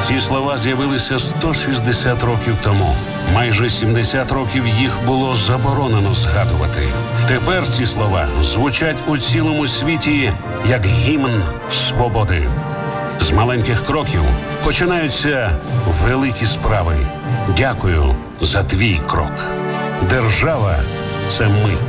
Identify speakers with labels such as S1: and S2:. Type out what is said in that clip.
S1: Ці слова з'явилися 160 років тому. Майже 70 років їх було заборонено згадувати. Тепер ці слова звучать у цілому світі як гімн свободи. З маленьких кроків починаються великі справи. Дякую за твій крок. Держава – це ми.